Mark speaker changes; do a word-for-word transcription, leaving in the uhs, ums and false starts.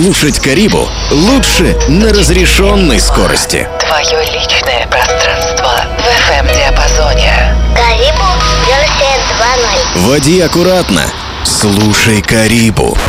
Speaker 1: Слушать Карибу лучше на разрешенной скорости.
Speaker 2: Твое личное пространство в эф эм-диапазоне.
Speaker 3: Карибу версия два ноль.
Speaker 1: Води аккуратно. Слушай Карибу.